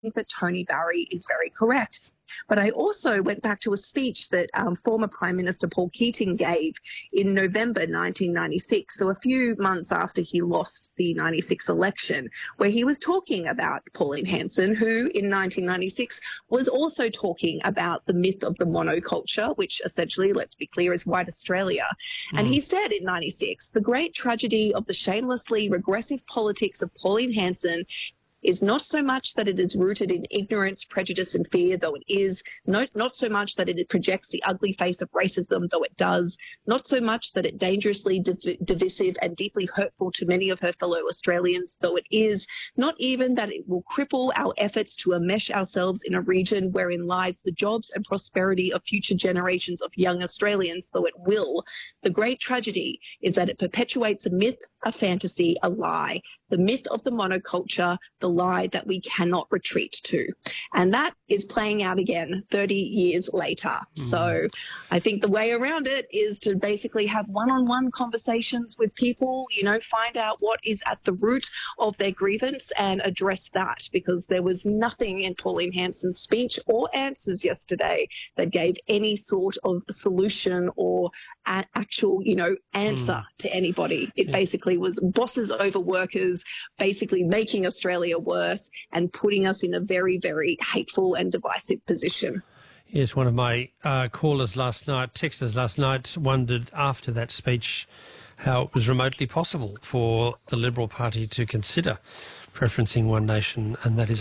think that Tony Barry is very correct. But I also went back to a speech that former Prime Minister Paul Keating gave in November 1996, so a few months after he lost the 96 election, where he was talking about Pauline Hanson, who in 1996 was also talking about the myth of the monoculture, which essentially, let's be clear, is white Australia. And he said in 96, the great tragedy of the shamelessly regressive politics of Pauline Hanson is not so much that it is rooted in ignorance, prejudice and fear, though it is, not so much that it projects the ugly face of racism, though it does, not so much that it dangerously divisive and deeply hurtful to many of her fellow Australians, though it is, not even that it will cripple our efforts to enmesh ourselves in a region wherein lies the jobs and prosperity of future generations of young Australians, though it will. The great tragedy is that it perpetuates a myth, a fantasy, a lie, the myth of the monoculture, the lie that we cannot retreat to. And that is playing out again 30 years later. So I think the way around it is to basically have one-on-one conversations with people, you know, find out what is at the root of their grievance and address that, because there was nothing in Pauline Hanson's speech or answers yesterday that gave any sort of solution or actual, you know, answer to anybody. It basically was bosses over workers, basically making Australia worse and putting us in a very, very hateful and divisive position. Yes, one of my texters last night, wondered after that speech how it was remotely possible for the Liberal Party to consider preferencing one nation, and that is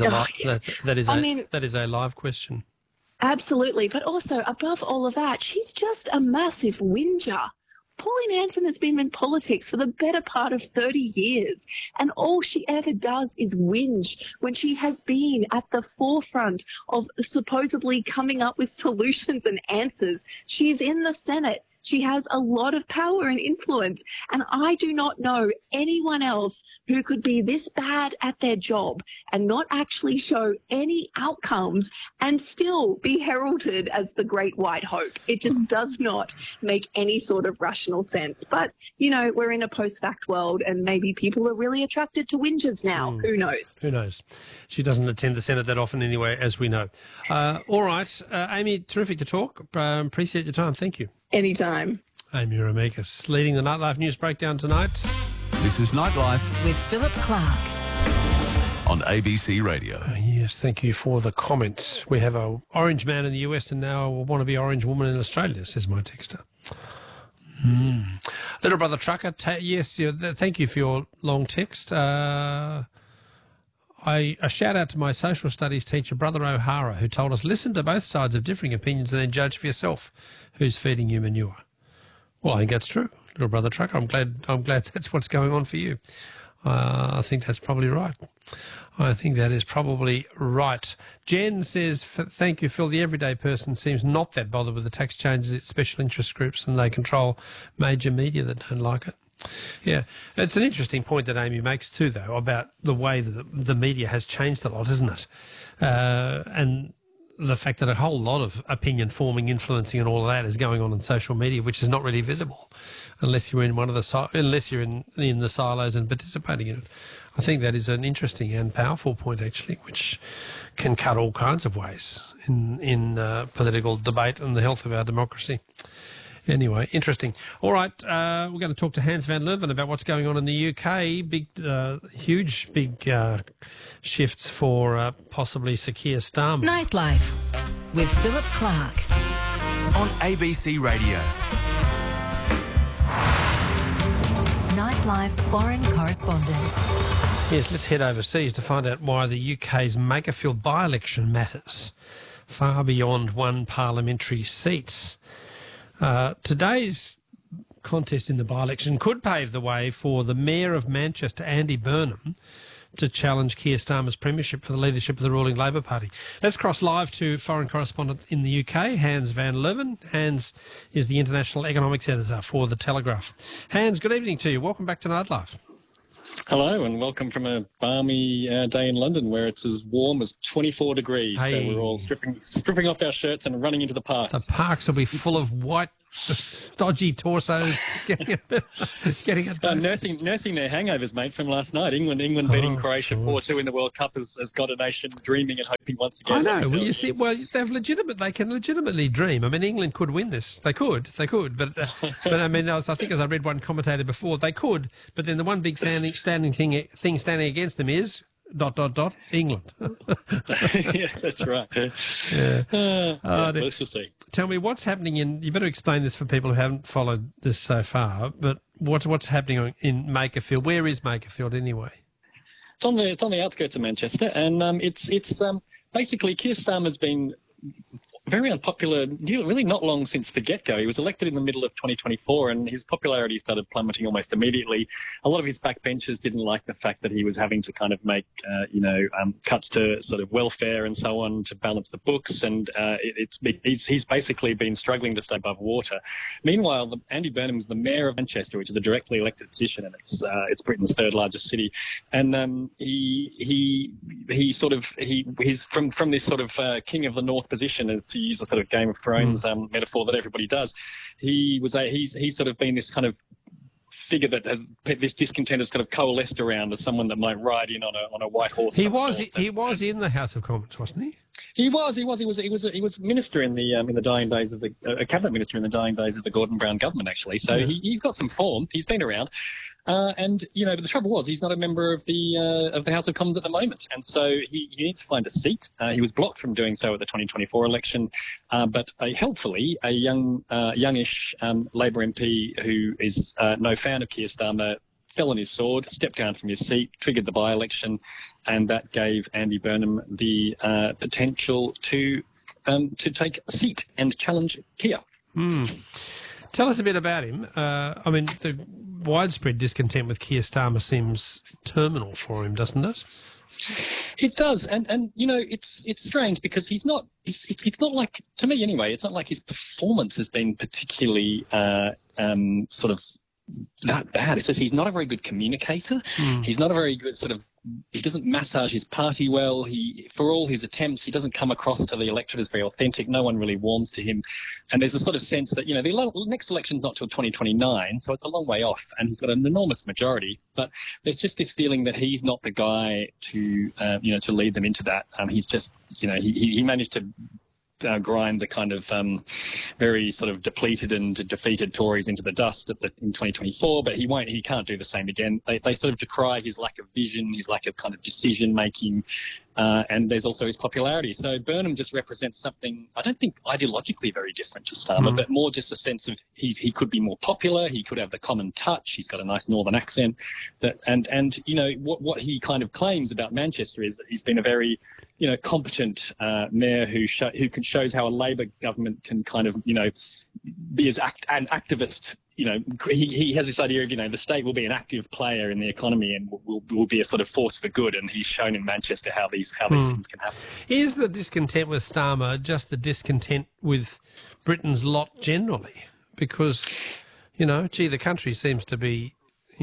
that is a live question. Absolutely, but also above all of that, she's just a massive whinger. Pauline Hanson has been in politics for the better part of 30 years, and all she ever does is whinge when she has been at the forefront of supposedly coming up with solutions and answers. She's in the Senate. She has a lot of power and influence, and I do not know anyone else who could be this bad at their job and not actually show any outcomes and still be heralded as the great white hope. It just does not make any sort of rational sense. But, you know, we're in a post-fact world, and maybe people are really attracted to whingers now. Who knows? Who knows? She doesn't attend the Senate that often anyway, as we know. All right, Amy, terrific to talk. Appreciate your time. Thank you. Anytime. Amy Remeikis leading the Nightlife News Breakdown tonight. This is Nightlife with Philip Clark on ABC Radio. Yes, thank you for the comments. We have a orange man in the US and now a wannabe orange woman in Australia, says my texter. Little Brother Trucker, thank you for your long text. A shout out to my social studies teacher, Brother O'Hara, who told us, listen to both sides of differing opinions and then judge for yourself who's feeding you manure. Well, I think that's true, Little Brother Trucker. I'm glad that's what's going on for you. I think that's probably right. I think that is probably right. Jen says, thank you, Phil. The everyday person seems not that bothered with the tax changes. It's special interest groups and they control major media that don't like it. Yeah, it's an interesting point that Amy makes too, though, about the way that the media has changed a lot, isn't it? And the fact that a whole lot of opinion forming, influencing, and all of that is going on social media, which is not really visible unless you're in unless you're in the silos and participating in it. I think that is an interesting and powerful point, actually, which can cut all kinds of ways in political debate and the health of our democracy. Anyway, interesting. All right, we're going to talk to Hans van Leuven about what's going on in the UK. Huge shifts for possibly Sir Keir Starmer. Nightlife with Philip Clark on ABC Radio. Nightlife foreign correspondent. Yes, let's head overseas to find out why the UK's Makerfield by-election matters far beyond one parliamentary seat. Today's contest in the by-election could pave the way for the Mayor of Manchester, Andy Burnham, to challenge Keir Starmer's premiership for the leadership of the ruling Labor Party. Let's cross live to foreign correspondent in the UK, Hans van Leuven. Hans is the international economics editor for The Telegraph. Hans, good evening to you. Welcome back to Nightlife. Hello, and welcome from a balmy day in London where it's as warm as 24 degrees. Hey. So we're all stripping off our shirts and running into the parks. The parks will be full of white Stodgy torsos getting it. Nursing their hangovers, mate, from last night. England beating Croatia 4-2 in the World Cup has got a nation dreaming and hoping once again. I know. Well, you see, they can legitimately dream. I mean, England could win this. They could. But I mean, I think as I read one commentator before, they could. But then the one big thing standing against them is ... England. Yeah, that's right. Yeah. Let's just see. Tell me what's happening you better explain this for people who haven't followed this so far, but what's happening in Makerfield? Where is Makerfield anyway? It's on the outskirts of Manchester, and it's basically Keir Starmer's been very unpopular, really not long since the get-go. He was elected in the middle of 2024 and his popularity started plummeting almost immediately. A lot of his backbenchers didn't like the fact that he was having to kind of make, cuts to sort of welfare and so on to balance the books, and he's basically been struggling to stay above water. Meanwhile, Andy Burnham is the mayor of Manchester, which is a directly elected position, and it's Britain's third largest city. And he's from this sort of king of the north position, to use a sort of Game of Thrones metaphor that everybody does. He's sort of been this kind of figure that this discontent has kind of coalesced around as someone that might ride in on a white horse. He was in the House of Commons, wasn't he? He was minister in the dying days of a cabinet minister in the dying days of the Gordon Brown government, actually. So he's got some form. He's been around. But the trouble was he's not a member of the House of Commons at the moment, and so he needs to find a seat. He was blocked from doing so at the 2024 election, but helpfully a youngish Labor MP who is no fan of Keir Starmer fell on his sword, stepped down from his seat, triggered the by-election, and that gave Andy Burnham the potential to take a seat and challenge Keir. Tell us a bit about him. I mean, the widespread discontent with Keir Starmer seems terminal for him, doesn't it? It does, and it's strange because he's not. It's not like, to me anyway, it's not like his performance has been particularly sort of that bad. It's just he's not a very good communicator. He's not a very good he doesn't massage his party well. For all his attempts, he doesn't come across to the electorate as very authentic. No one really warms to him. And there's a sort of sense that, the next election's not till 2029, so it's a long way off, and he's got an enormous majority. But there's just this feeling that he's not the guy to lead them into that. He's just, he managed to grind the kind of very sort of depleted and defeated Tories into the dust in 2024, but he can't do the same again. They sort of decry his lack of vision, his lack of kind of decision making, and there's also his popularity. So Burnham just represents something, I don't think ideologically very different to Starmer, but more just a sense of he could be more popular, he could have the common touch, he's got a nice northern accent, and what he kind of claims about Manchester is that he's been a very competent mayor who shows how a Labor government can kind of, be as an activist. He has this idea of, the state will be an active player in the economy and will be a sort of force for good. And he's shown in Manchester how these things can happen. Is the discontent with Starmer just the discontent with Britain's lot generally? Because, the country seems to be,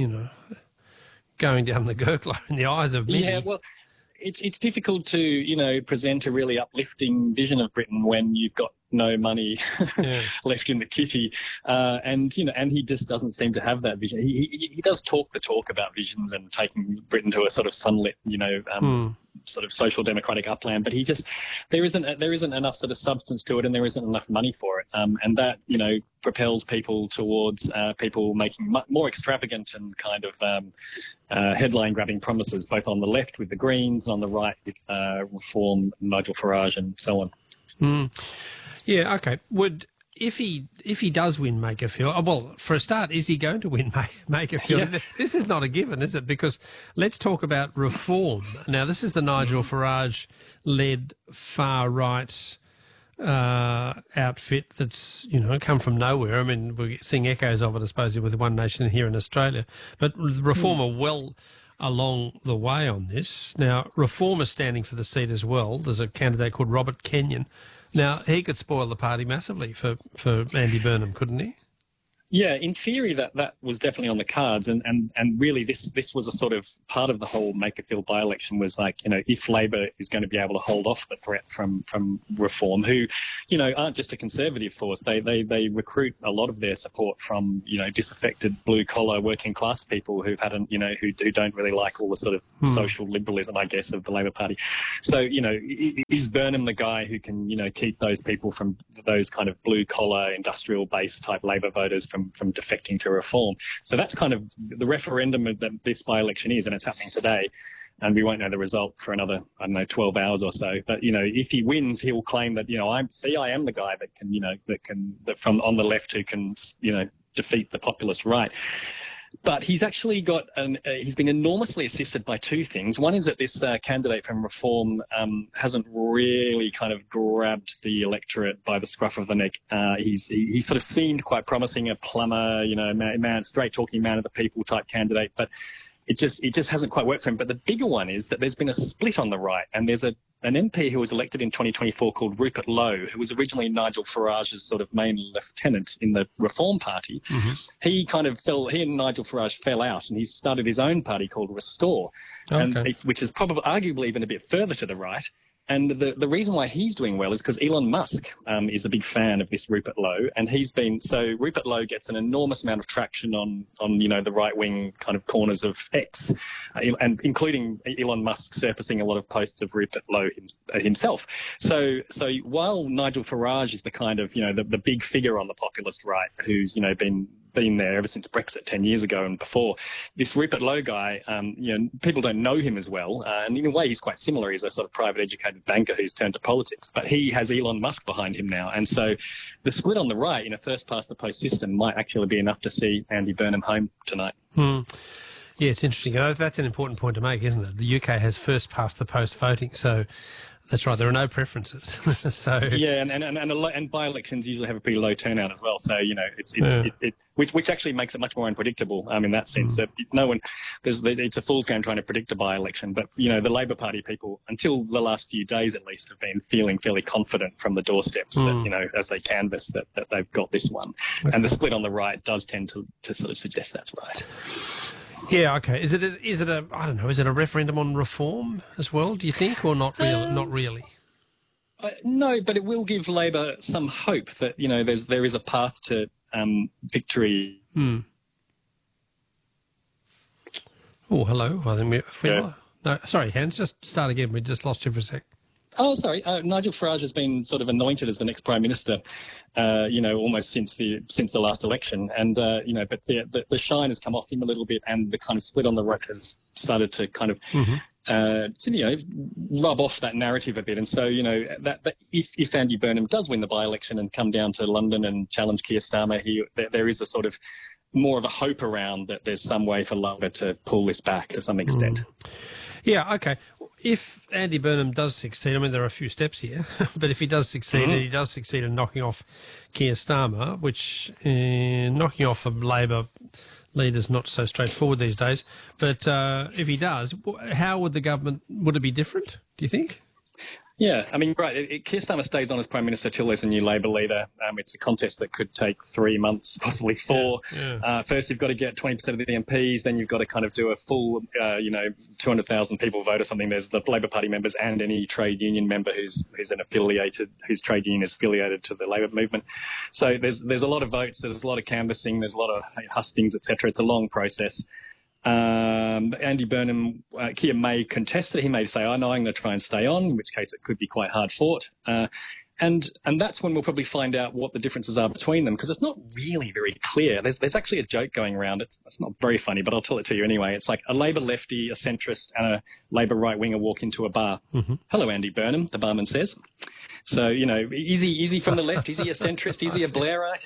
going down the gurgler in the eyes of many. Yeah, well, it's difficult to, present a really uplifting vision of Britain when you've got no money left in the kitty, and he just doesn't seem to have that vision. He does talk the talk about visions and taking Britain to a sort of sunlit, sort of social democratic upland, but there isn't enough sort of substance to it, and there isn't enough money for it, and that propels people towards people making more extravagant and kind of headline grabbing promises, both on the left with the Greens and on the right with Reform, Nigel Farage, and so on. Yeah, okay. If he does win Makerfield, well, for a start, is he going to win Makerfield? Yeah. This is not a given, is it? Because let's talk about Reform. Now, this is the Nigel Farage-led far-right outfit that's, come from nowhere. I mean, we're seeing echoes of it, I suppose, with One Nation here in Australia. But Reform are well along the way on this. Now, Reform is standing for the seat as well. There's a candidate called Robert Kenyon. Now, he could spoil the party massively for Andy Burnham, couldn't he? Yeah, in theory, that was definitely on the cards, and really this was a sort of part of the whole Makerfield by-election was like, you know, if Labor is going to be able to hold off the threat from Reform, who, you know, aren't just a conservative force, they recruit a lot of their support from, you know, disaffected blue collar working class people who've had who don't really like all the sort of social liberalism, I guess, of the Labor Party. So, you know, is Burnham the guy who can, you know, keep those people from those kind of blue collar industrial based type Labor voters from defecting to Reform? So that's kind of the referendum that this by-election is, and it's happening today. And we won't know the result for another, 12 hours or so. But, you know, if he wins, he'll claim that, you know, I am the guy that can, you know, that from on the left who can, you know, defeat the populist right. But he's actually he's been enormously assisted by two things. One is that this candidate from Reform hasn't really kind of grabbed the electorate by the scruff of the neck. He sort of seemed quite promising, a plumber, you know, man, straight talking man of the people type candidate, but it just hasn't quite worked for him. But the bigger one is that there's been a split on the right, and there's an MP who was elected in 2024 called Rupert Lowe, who was originally Nigel Farage's sort of main lieutenant in the Reform Party. Mm-hmm. He and Nigel Farage fell out, and he started his own party called Restore, which is probably arguably even a bit further to the right. And the reason why he's doing well is because Elon Musk is a big fan of this Rupert Lowe, and Rupert Lowe gets an enormous amount of traction on you know, the right wing kind of corners of X, and including Elon Musk surfacing a lot of posts of Rupert Lowe himself. So while Nigel Farage is the kind of, you know, the big figure on the populist right who's, you know, been there ever since Brexit 10 years ago and before, this Rupert Lowe guy, you know, people don't know him as well. And in a way, he's quite similar. He's a sort of private educated banker who's turned to politics, but he has Elon Musk behind him now. And so the split on the right in a first past the post system might actually be enough to see Andy Burnham home tonight. Yeah, it's interesting. That's an important point to make, isn't it? The UK has first past the post voting, so that's right. There are no preferences. So yeah, and by-elections usually have a pretty low turnout as well. So, you know, which actually makes it much more unpredictable. In that sense, that it's a fool's game trying to predict a by-election. But, you know, the Labor Party people, until the last few days at least, have been feeling fairly confident from the doorsteps that, you know, as they canvass that they've got this one. Okay. And the split on the right does tend to sort of suggest that's right. Yeah, okay. Is it a referendum on reform as well, do you think, or not really? Not really? No, but it will give Labor some hope that, you know, there is a path to victory. Oh, hello. I think we lost. No, sorry, Hans, just start again. We just lost you for a sec. Oh, sorry. Nigel Farage has been sort of anointed as the next Prime Minister, you know, almost since the last election. And, you know, but the shine has come off him a little bit, and the kind of split on the right has started to kind of, you know, rub off that narrative a bit. And so, you know, that if Andy Burnham does win the by-election and come down to London and challenge Keir Starmer, there is a sort of more of a hope around that there's some way for Labor to pull this back to some extent. Yeah, okay. If Andy Burnham does succeed, I mean, there are a few steps here, but if he does succeed, and he does succeed in knocking off Keir Starmer, which knocking off a Labor leader is not so straightforward these days, but if he does, how would the government, would it be different, do you think? Yeah, I mean, right. Keir Starmer stays on as Prime Minister till there's a new Labor leader. It's a contest that could take 3 months, possibly 4. Yeah. First, you've got to get 20% of the MPs. Then you've got to kind of do a full, 200,000 people vote or something. There's the Labor Party members and any trade union member whose trade union is affiliated to the Labor movement. So there's a lot of votes. There's a lot of canvassing. There's a lot of hustings, etc. It's a long process. Andy Burnham, Keir may contest it. He may say, I'm going to try and stay on, in which case it could be quite hard fought. And that's when we'll probably find out what the differences are between them, because it's not really very clear. There's actually a joke going around. It's not very funny, but I'll tell it to you anyway. It's like a Labor lefty, a centrist, and a Labor right-winger walk into a bar. Hello, Andy Burnham, the barman says. So, you know, is he from the left? Is he a centrist? Is he a Blairite?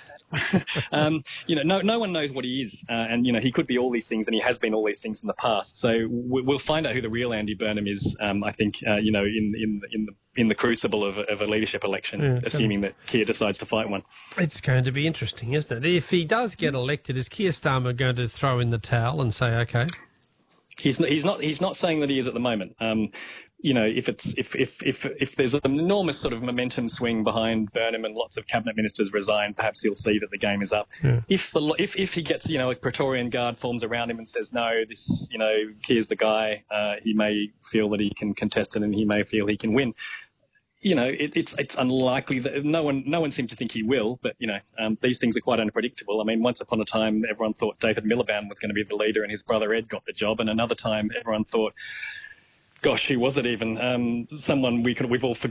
No one knows what he is. And, you know, he could be all these things, and he has been all these things in the past. So we'll find out who the real Andy Burnham is, I think, in the crucible of a leadership election, assuming that Keir decides to fight one. It's going to be interesting, isn't it? If he does get elected, is Keir Starmer going to throw in the towel and say, OK? He's not saying that he is at the moment. if there's an enormous sort of momentum swing behind Burnham and lots of cabinet ministers resign, perhaps he'll see that the game is up. Yeah. If he gets, a Praetorian Guard forms around him and says, no, this, here's the guy, he may feel that he can contest it and he may feel he can win. It's unlikely that no one seems to think he will, but these things are quite unpredictable. I mean, once upon a time, everyone thought David Miliband was going to be the leader, and his brother Ed got the job. And another time, everyone thought, gosh, who was it even? Someone we've all forgotten.